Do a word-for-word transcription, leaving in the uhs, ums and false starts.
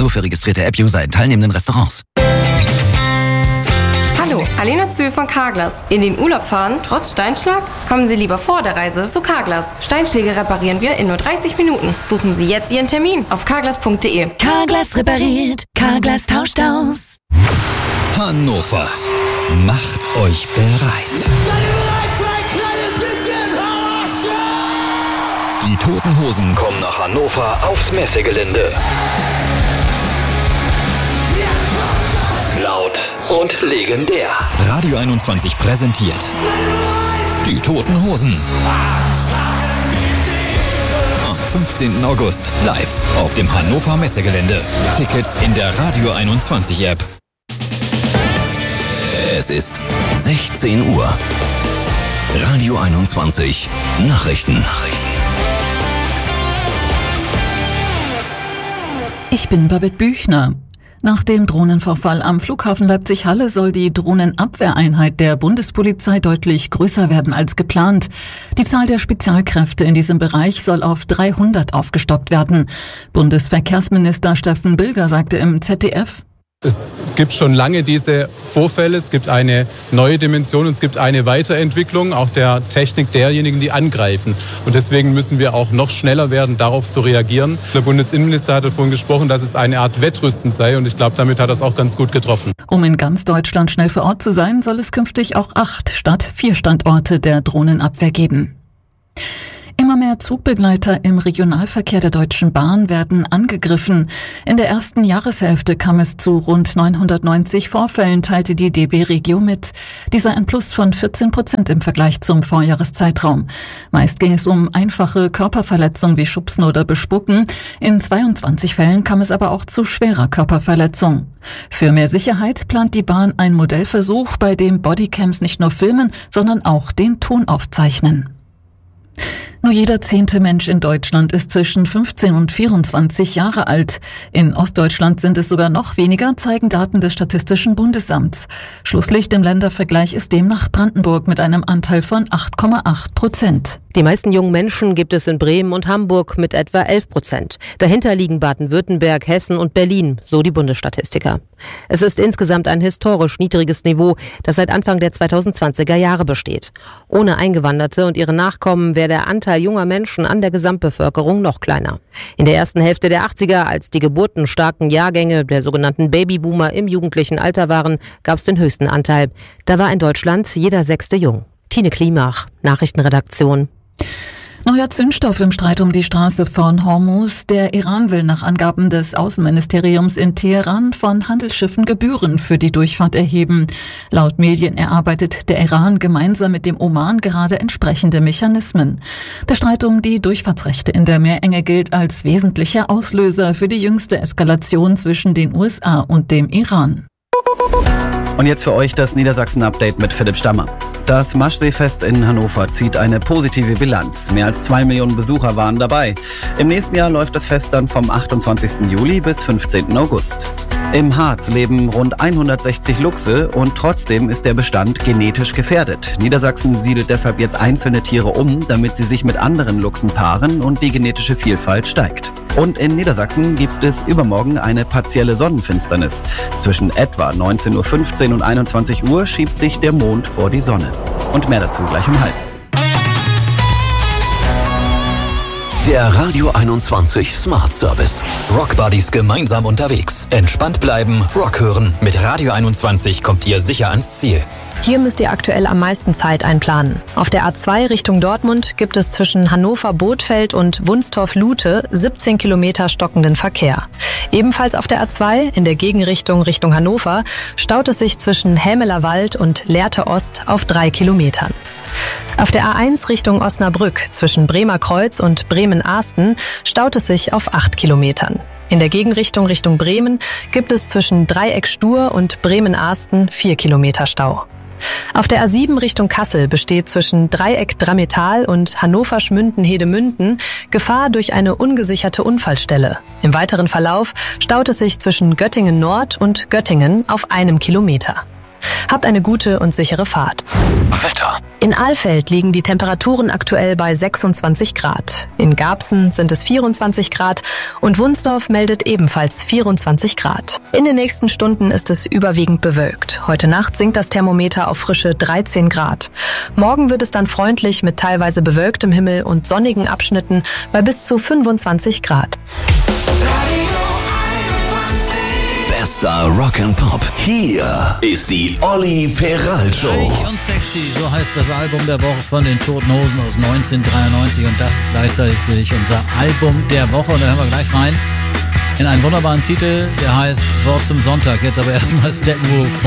Nur für registrierte App-User in teilnehmenden Restaurants. Hallo, Alena Zühl von Carglass. In den Urlaub fahren, trotz Steinschlag? Kommen Sie lieber vor der Reise zu Carglass. Steinschläge reparieren wir in nur dreißig Minuten. Buchen Sie jetzt Ihren Termin auf carglass punkt de. Carglass repariert, Carglass tauscht aus. Hannover, macht euch bereit. Seid ihr bereit für ein kleines bisschen Horror-Show? Die Toten Hosen kommen nach Hannover aufs Messegelände. Laut und legendär. Radio einundzwanzig präsentiert die Toten Hosen. Am fünfzehnten August live auf dem Hannover Messegelände. Tickets in der Radio einundzwanzig App. Es ist sechzehn Uhr. Radio einundzwanzig Nachrichten. Ich bin Babette Büchner. Nach dem Drohnenvorfall am Flughafen Leipzig-Halle soll die Drohnenabwehreinheit der Bundespolizei deutlich größer werden als geplant. Die Zahl der Spezialkräfte in diesem Bereich soll auf dreihundert aufgestockt werden. Bundesverkehrsminister Steffen Bilger sagte im Z D F: Es gibt schon lange diese Vorfälle, es gibt eine neue Dimension und es gibt eine Weiterentwicklung auch der Technik derjenigen, die angreifen. Und deswegen müssen wir auch noch schneller werden, darauf zu reagieren. Der Bundesinnenminister hatte vorhin gesprochen, dass es eine Art Wettrüsten sei und ich glaube, damit hat er es auch ganz gut getroffen. Um in ganz Deutschland schnell vor Ort zu sein, soll es künftig auch acht statt vier Standorte der Drohnenabwehr geben. Immer mehr Zugbegleiter im Regionalverkehr der Deutschen Bahn werden angegriffen. In der ersten Jahreshälfte kam es zu rund neunhundertneunzig Vorfällen, teilte die D B Regio mit. Dies sei ein Plus von vierzehn Prozent im Vergleich zum Vorjahreszeitraum. Meist ging es um einfache Körperverletzungen wie Schubsen oder Bespucken. In zweiundzwanzig Fällen kam es aber auch zu schwerer Körperverletzung. Für mehr Sicherheit plant die Bahn einen Modellversuch, bei dem Bodycams nicht nur filmen, sondern auch den Ton aufzeichnen. Nur jeder zehnte Mensch in Deutschland ist zwischen fünfzehn und vierundzwanzig Jahre alt. In Ostdeutschland sind es sogar noch weniger, zeigen Daten des Statistischen Bundesamts. Schlusslicht im Ländervergleich ist demnach Brandenburg mit einem Anteil von acht Komma acht Prozent. Die meisten jungen Menschen gibt es in Bremen und Hamburg mit etwa elf Prozent. Dahinter liegen Baden-Württemberg, Hessen und Berlin, so die Bundesstatistiker. Es ist insgesamt ein historisch niedriges Niveau, das seit Anfang der zweitausendzwanziger Jahre besteht. Ohne Eingewanderte und ihre Nachkommen wäre der Anteil junger Menschen an der Gesamtbevölkerung noch kleiner. In der ersten Hälfte der achtziger, als die geburtenstarken Jahrgänge der sogenannten Babyboomer im jugendlichen Alter waren, gab es den höchsten Anteil. Da war in Deutschland jeder Sechste jung. Tine Klimach, Nachrichtenredaktion. Neuer Zündstoff im Streit um die Straße von Hormuz. Der Iran will nach Angaben des Außenministeriums in Teheran von Handelsschiffen Gebühren für die Durchfahrt erheben. Laut Medien erarbeitet der Iran gemeinsam mit dem Oman gerade entsprechende Mechanismen. Der Streit um die Durchfahrtsrechte in der Meerenge gilt als wesentlicher Auslöser für die jüngste Eskalation zwischen den U S A und dem Iran. Und jetzt für euch das Niedersachsen-Update mit Philipp Stammer. Das Maschseefest in Hannover zieht eine positive Bilanz. Mehr als zwei Millionen Besucher waren dabei. Im nächsten Jahr läuft das Fest dann vom achtundzwanzigsten Juli bis fünfzehnten August. Im Harz leben rund hundertsechzig Luchse und trotzdem ist der Bestand genetisch gefährdet. Niedersachsen siedelt deshalb jetzt einzelne Tiere um, damit sie sich mit anderen Luchsen paaren und die genetische Vielfalt steigt. Und in Niedersachsen gibt es übermorgen eine partielle Sonnenfinsternis. Zwischen etwa neunzehn Uhr fünfzehn und einundzwanzig Uhr schiebt sich der Mond vor die Sonne. Und mehr dazu gleich um halb. Der Radio einundzwanzig Smart Service. Rock Buddies gemeinsam unterwegs. Entspannt bleiben, Rock hören. Mit Radio einundzwanzig kommt ihr sicher ans Ziel. Hier müsst ihr aktuell am meisten Zeit einplanen. Auf der A zwei Richtung Dortmund gibt es zwischen Hannover-Bothfeld und Wunstorf-Lute siebzehn Kilometer stockenden Verkehr. Ebenfalls auf der A zwei in der Gegenrichtung Richtung Hannover staut es sich zwischen Hämelerwald und Lehrte Ost auf drei Kilometern. Auf der A eins Richtung Osnabrück zwischen Bremer Kreuz und Bremen-Ahsten staut es sich auf acht Kilometern. In der Gegenrichtung Richtung Bremen gibt es zwischen Dreieck Stur und Bremen-Ahsten vier Kilometer Stau. Auf der A sieben Richtung Kassel besteht zwischen Dreieck Drammetal und Hannover-Schmünden-Hedemünden Gefahr durch eine ungesicherte Unfallstelle. Im weiteren Verlauf staut es sich zwischen Göttingen Nord und Göttingen auf einem Kilometer. Habt eine gute und sichere Fahrt. Wetter. In Alfeld liegen die Temperaturen aktuell bei sechsundzwanzig Grad. In Garbsen sind es vierundzwanzig Grad und Wunsdorf meldet ebenfalls vierundzwanzig Grad. In den nächsten Stunden ist es überwiegend bewölkt. Heute Nacht sinkt das Thermometer auf frische dreizehn Grad. Morgen wird es dann freundlich mit teilweise bewölktem Himmel und sonnigen Abschnitten bei bis zu fünfundzwanzig Grad. Bester Rock and Pop. Hier ist die Olli Peral Show. Reich und sexy, so heißt das Album der Woche von den Toten Hosen aus neunzehnhundertdreiundneunzig und das ist gleichzeitig unser Album der Woche und da hören wir gleich rein in einen wunderbaren Titel, der heißt Wort zum Sonntag. Jetzt aber erstmal Steppenwolf.